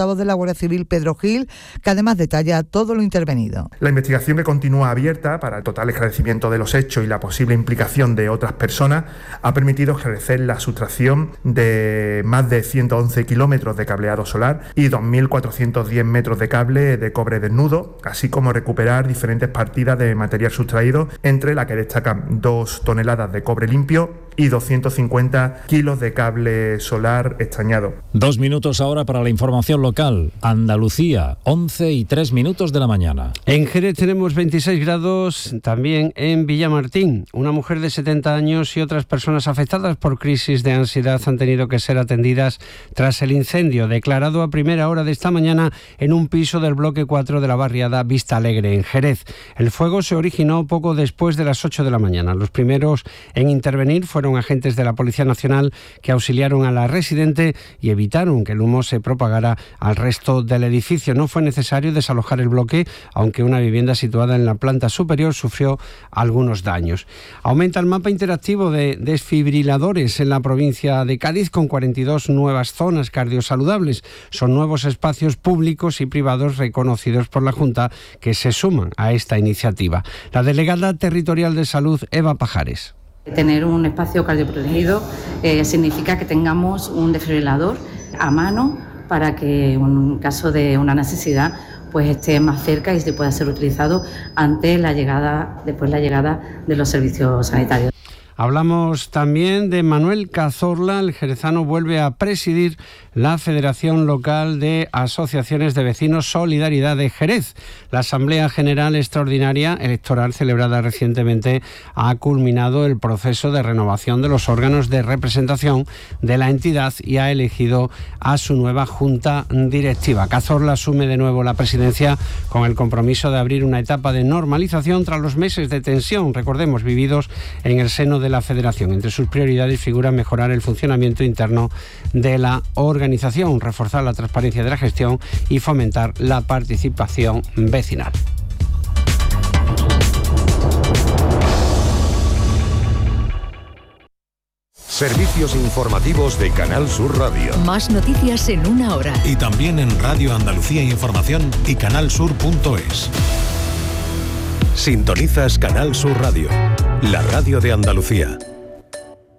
portavoz de la Guardia Civil, Pedro Gil, que además detalla todo lo intervenido. La investigación, que continúa abierta para el total esclarecimiento de los hechos y la posible implicación de otras personas, ha permitido ejercer la sustracción de más de 111 kilómetros de cableado solar y 2.410 metros de cable de cobre desnudo, así como recuperar diferentes partidas de material sustraído, entre las que destacan 2 toneladas de cobre limpio y 250 kilos de cable solar estañado. 2 minutos ahora para la información local. Andalucía, 11:03 de la mañana. En Jerez tenemos 26 grados, también en Villamartín. Una mujer de 70 años y otras personas afectadas por crisis de ansiedad han tenido que ser atendidas tras el incendio declarado a primera hora de esta mañana en un piso del bloque 4 de la barriada Vista Alegre, en Jerez. El fuego se originó poco después de las 8 de la mañana. Los primeros en intervenir fueron agentes de la Policía Nacional, que auxiliaron a la residente y evitaron que el humo se propagara al resto del edificio. No fue necesario desalojar el bloque, aunque una vivienda situada en la planta superior sufrió algunos daños. Aumenta el mapa interactivo de desfibriladores en la provincia de Cádiz, con 42 nuevas zonas cardiosaludables. Son nuevos espacios públicos y privados reconocidos por la Junta que se suman a esta iniciativa. La delegada territorial de Salud, Eva Pajares. Tener un espacio cardioprotegido significa que tengamos un desfibrilador a mano para que en caso de una necesidad pues esté más cerca y se pueda ser utilizado después la llegada de los servicios sanitarios. Hablamos también de Manuel Cazorla. El jerezano vuelve a presidir la Federación Local de Asociaciones de Vecinos Solidaridad de Jerez. La Asamblea General Extraordinaria Electoral celebrada recientemente ha culminado el proceso de renovación de los órganos de representación de la entidad y ha elegido a su nueva junta directiva. Cazorla asume de nuevo la presidencia con el compromiso de abrir una etapa de normalización tras los meses de tensión, recordemos, vividos en el seno de la Federación. Entre sus prioridades figura mejorar el funcionamiento interno de la organización, reforzar la transparencia de la gestión y fomentar la participación vecinal. Servicios informativos de Canal Sur Radio. Más noticias en una hora. Y también en Radio Andalucía Información y canalsur.es. Sintonizas Canal Sur Radio, la radio de Andalucía.